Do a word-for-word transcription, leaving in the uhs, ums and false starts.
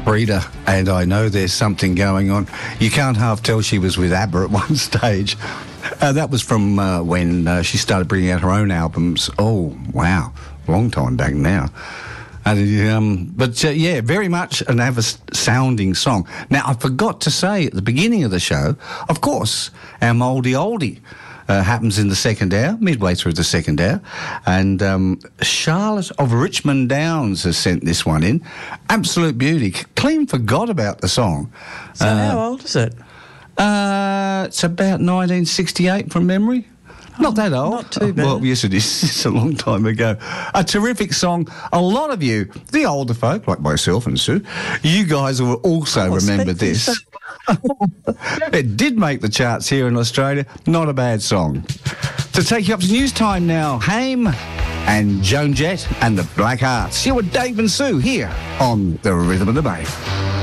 Rita, and I know there's something going on. You can't half tell she was with ABBA at one stage. Uh, that was from uh, when uh, she started bringing out her own albums. Oh, wow. Long time back now. And, um, but, uh, yeah, very much an ABBA-sounding song. Now, I forgot to say at the beginning of the show, of course, our Mouldy Oldie uh, happens in the second hour, midway through the second hour. And um, Charlotte of Richmond Downs has sent this one in. Absolute beauty. Clean forgot about the song. So uh, how old is it? Uh, it's about nineteen sixty-eight from memory. Not that old. Not too bad. Well, yes, it is. It's a long time ago. A terrific song. A lot of you, the older folk, like myself and Sue, you guys will also Oh, remember speak this. It did make the charts here in Australia. Not a bad song. To take you up to news time now, Haim and Joan Jett and the Black Hearts. You're with Dave and Sue here on The Rhythm of the Bay.